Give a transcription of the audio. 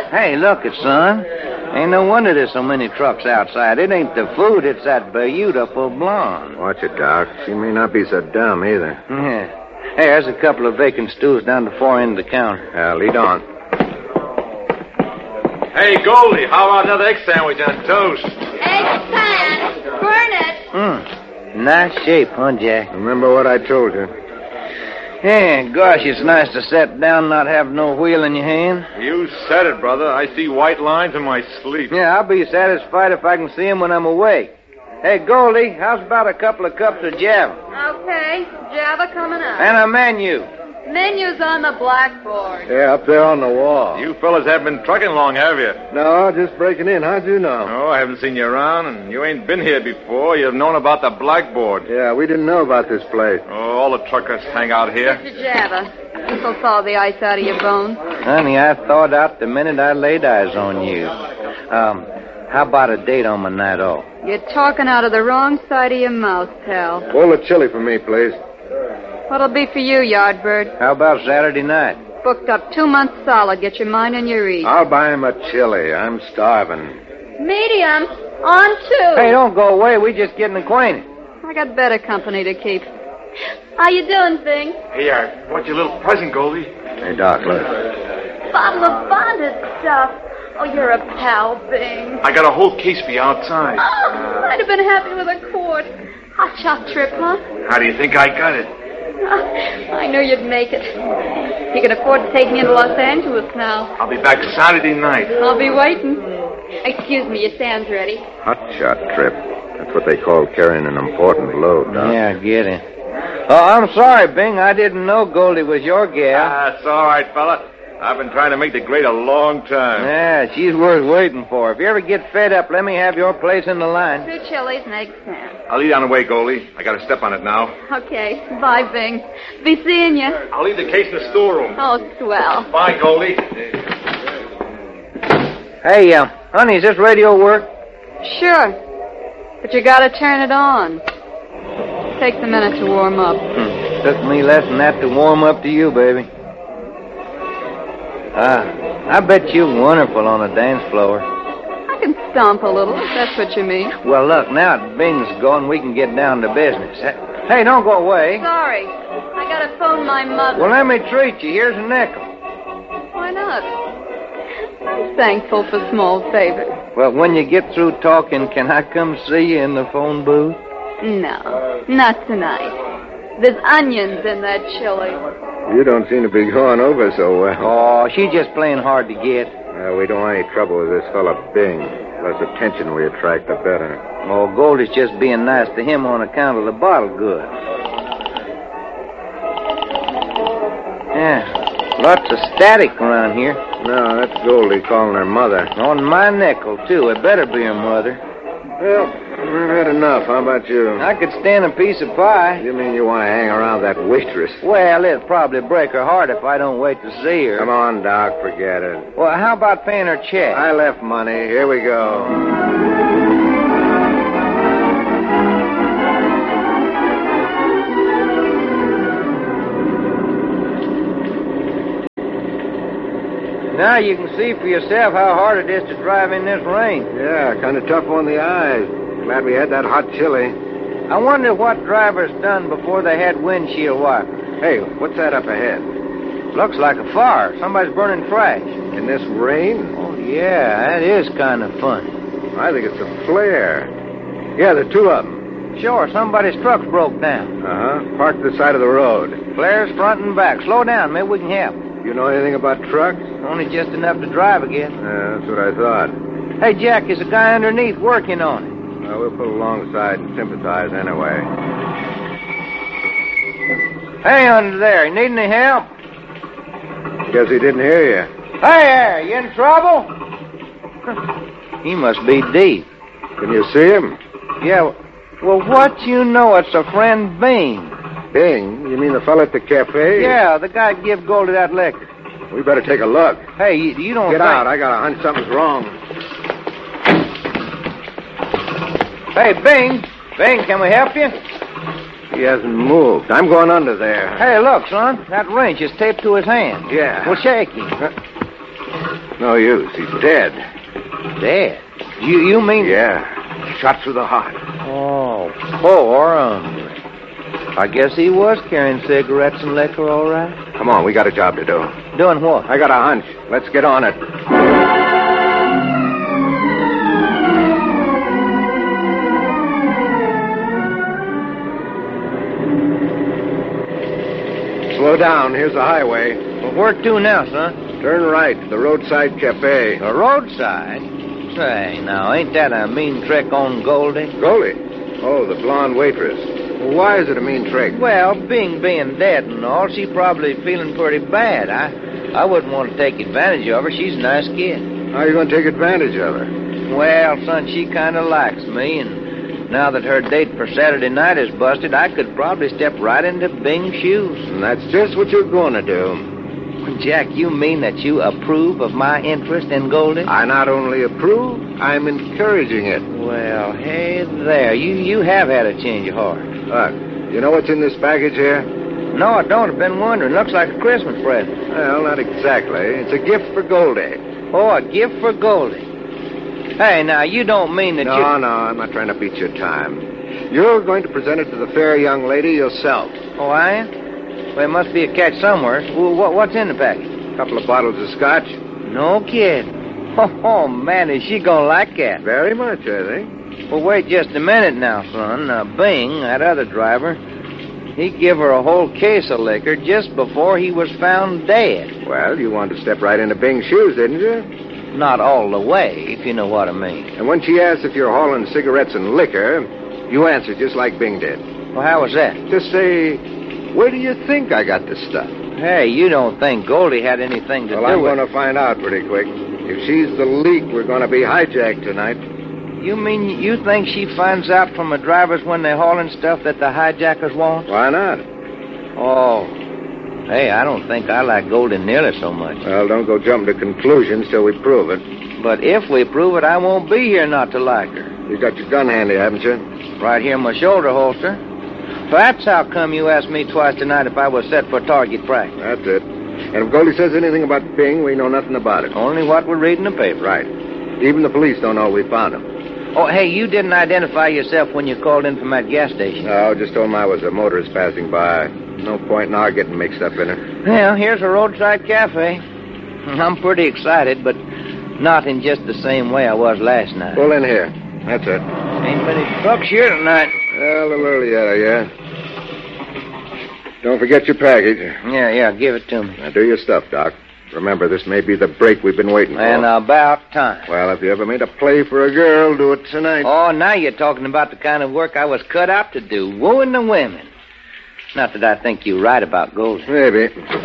Hey, look it, son. Ain't no wonder there's so many trucks outside. It ain't the food, it's that beautiful blonde. Watch it, Doc. She may not be so dumb either. Yeah. Hey, there's a couple of vacant stools down the far end of the counter. Lead on. Hey, Goldie, how about another egg sandwich on toast? Egg pan. Burn it. Nice shape, huh, Jack? Remember what I told you. Yeah, gosh, it's nice to sit down and not have no wheel in your hand. You said it, brother. I see white lines in my sleep. Yeah, I'll be satisfied if I can see them when I'm awake. Hey, Goldie, how's about a couple of cups of Java? Okay. Java coming up. And a menu. Menu's on the blackboard. Yeah, up there on the wall. You fellas haven't been trucking long, have you? No, just breaking in. How'd you know? Oh, I haven't seen you around, and you ain't been here before. You've known about the blackboard. Yeah, we didn't know about this place. Oh, all the truckers hang out here. Mr. Java, this'll thaw the ice out of your bones. Honey, I thawed out the minute I laid eyes on you. How about a date on my night off? You're talking out of the wrong side of your mouth, pal. Pull the chili for me, please. What'll be for you, Yardbird? How about Saturday night? Booked up 2 months solid. Get your mind on your ease. I'll buy him a chili. I'm starving. Medium. On 2. Hey, don't go away. We just getting acquainted. I got better company to keep. How you doing, Bing? Hey, I brought you a little present, Goldie. Hey, Doc, look. Bottle of bonded stuff. Oh, you're a pal, Bing. I got a whole case for you outside. Oh, I'd have been happy with a quart. Hot shot trip, huh? How do you think I got it? I knew you'd make it. You can afford to take me into Los Angeles now. I'll be back Saturday night. I'll be waiting. Excuse me, your sand's ready. Hot shot trip. That's what they call carrying an important load, Doc. Yeah, get it. Oh, I'm sorry, Bing. I didn't know Goldie was your gal. It's all right, fella. I've been trying to make the grade a long time. Yeah, she's worth waiting for. If you ever get fed up, let me have your place in the line. 2 chilies and egg sand. I'll eat on the way, Goldie. I got to step on it now. Okay. Bye, Bing. Be seeing you. I'll leave the case in the storeroom. Oh, swell. Bye, Goldie. Hey, honey, does this radio work? Sure. But you gotta turn it on. Takes a minute to warm up. Took me less than that to warm up to you, baby. I bet you're wonderful on a dance floor. I can stomp a little, if that's what you mean. Well, look, now that Bing's going, we can get down to business. Hey, don't go away. Sorry. I gotta phone my mother. Well, let me treat you. Here's a nickel. Why not? I'm thankful for small favors. Well, when you get through talking, can I come see you in the phone booth? No, not tonight. There's onions in that chili. You don't seem to be going over so well. Oh, she's just playing hard to get. We don't want any trouble with this fella Bing. The less attention we attract, the better. Oh, Goldie's just being nice to him on account of the bottle good. Yeah, lots of static around here. No, that's Goldie calling her mother. On my nickel, too. It better be her mother. Well, we've had enough. How about you? I could stand a piece of pie. You mean you want to hang around that waitress? Well, it'll probably break her heart if I don't wait to see her. Come on, Doc, forget it. Well, how about paying her check? I left money. Here we go. Now you can see for yourself how hard it is to drive in this rain. Yeah, kind of tough on the eyes. Glad we had that hot chili. I wonder what drivers done before they had windshield wipers. Hey, what's that up ahead? Looks like a fire. Somebody's burning trash. In this rain? Oh, yeah, that is kind of funny. I think it's a flare. Yeah, there are 2 of them. Sure, somebody's truck's broke down. Uh-huh. Parked to the side of the road. Flares front and back. Slow down. Maybe we can help. You know anything about trucks? Only just enough to drive again. Yeah, that's what I thought. Hey, Jack, there's a guy underneath working on it. We'll pull alongside and sympathize anyway. Hey, under there, you need any help? Guess he didn't hear you. Hey there, you in trouble? He must be deep. Can you see him? Yeah, well, what you know? It's a friend Bing. Bing? You mean the fella at the cafe? Yeah, the guy give Goldie that liquor. We better take a look. Hey, you don't Get think... out. I got a hunch something's wrong. Hey, Bing. Bing, can we help you? He hasn't moved. I'm going under there. Hey, look, son. That wrench is taped to his hand. Yeah. Well, shake him. No use. He's dead. Dead? You mean... Yeah. Shot through the heart. Oh, poor hombre. I guess he was carrying cigarettes and liquor, all right. Come on, we got a job to do. Doing what? I got a hunch. Let's get on it. Slow down. Here's the highway. Well, where to now, son? Turn right. The roadside cafe. The roadside? Say, now, ain't that a mean trick on Goldie? Goldie? Oh, the blonde waitress. Well, why is it a mean trick? Well, being dead and all, she probably feeling pretty bad. I wouldn't want to take advantage of her. She's a nice kid. How are you going to take advantage of her? Well, son, she kind of likes me, and now that her date for Saturday night is busted, I could probably step right into Bing's shoes. And that's just what you're going to do. Jack, you mean that you approve of my interest in Goldie? I not only approve, I'm encouraging it. Well, hey there. You have had a change of heart. Look, you know what's in this package here? No, I don't. I've been wondering. Looks like a Christmas present. Well, not exactly. It's a gift for Goldie. Oh, a gift for Goldie. Hey, now, you don't mean that No, I'm not trying to beat your time. You're going to present it to the fair young lady yourself. Oh, I am? Well, there must be a catch somewhere. Well, what's in the package? A couple of bottles of scotch. No kidding. Oh, man, is she going to like that? Very much, I think. Well, wait just a minute now, son. Bing, that other driver, he give her a whole case of liquor just before he was found dead. Well, you wanted to step right into Bing's shoes, didn't you? Not all the way, if you know what I mean. And when she asked if you're hauling cigarettes and liquor, you answered just like Bing did. Well, how was that? Just say, where do you think I got this stuff? Hey, you don't think Goldie had anything to do I'm with it? going to find out pretty quick. If she's the leak, we're going to be hijacked tonight. You mean you think she finds out from the drivers when they're hauling stuff that the hijackers want? Why not? Oh. Hey, I don't think I like Goldie nearly so much. Well, don't go jumping to conclusions till we prove it. But if we prove it, I won't be here not to like her. You got your gun handy, haven't you? Right here in my shoulder holster. That's how come you asked me twice tonight if I was set for target practice. That's it. And if Goldie says anything about Bing, we know nothing about it. Only what we read in the paper. Right. Even the police don't know we found him. Oh, hey, you didn't identify yourself when you called in from that gas station. No, just told him I was a motorist passing by. No point in our getting mixed up in it. Well, here's a roadside cafe. I'm pretty excited, but not in just the same way I was last night. Pull in here. That's it. Ain't many trucks here tonight. Well, a little early yet, yeah. Don't forget your package. Yeah, give it to me. Now, do your stuff, Doc. Remember, this may be the break we've been waiting for. And about time. Well, if you ever made a play for a girl, do it tonight. Oh, now you're talking about the kind of work I was cut out to do, wooing the women. Not that I think you're right about Goldie. Maybe.